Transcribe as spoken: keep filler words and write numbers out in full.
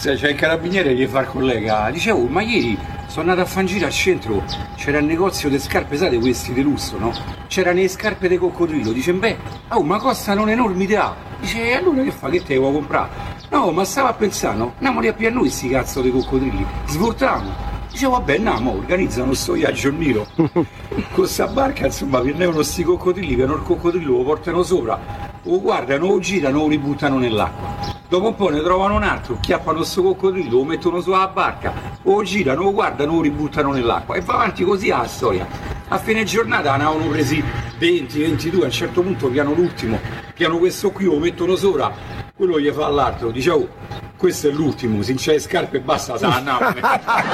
Sai, c'è il carabiniere che gli fa il collega, dicevo, ma ieri sono andato a fare un giro al centro, c'era il negozio di scarpe, sai, questi di lusso, no? C'erano le scarpe di coccodrillo, dice, beh, oh, ma costano un'enormità. Dice, e allora che fa, che te devo comprare? No, ma stavo a pensare, no? Andiamo lì a più a noi sti cazzo di coccodrilli, svoltiamo. Dicevo, vabbè, andiamo, organizzano sto viaggio il mio. Con sta barca, insomma, prendevano sti coccodrilli, che il coccodrillo lo portano sopra, lo guardano, lo girano, lo ributtano nell'acqua. Dopo un po' ne trovano un altro, chiappano sto coccodrillo, lo mettono sulla barca, lo girano, lo guardano, lo ributtano nell'acqua. E va avanti così la storia. A fine giornata ne avevano presi venti, ventidue, a un certo punto piano l'ultimo, piano questo qui, lo mettono sopra, quello gli fa all'altro, dice, oh, questo è l'ultimo, se non c'è le scarpe basta, sa, andiamo.